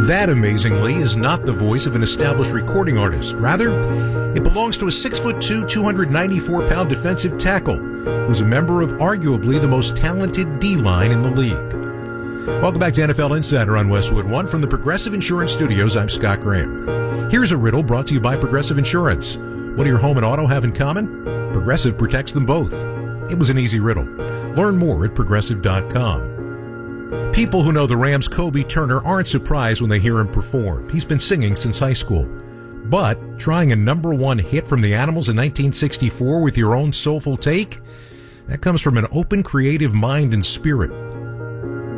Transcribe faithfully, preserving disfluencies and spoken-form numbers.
That, amazingly, is not the voice of an established recording artist. Rather, it belongs to a six foot two, two hundred ninety-four pound defensive tackle who's a member of arguably the most talented D-line in the league. Welcome back to N F L Insider on Westwood One. From the Progressive Insurance Studios, I'm Scott Graham. Here's a riddle brought to you by Progressive Insurance. What do your home and auto have in common? Progressive protects them both. It was an easy riddle. Learn more at progressive dot com. People who know the Rams' Kobe Turner aren't surprised when they hear him perform. He's been singing since high school. But trying a number one hit from the Animals in nineteen sixty-four with your own soulful take? That comes from an open, creative mind and spirit.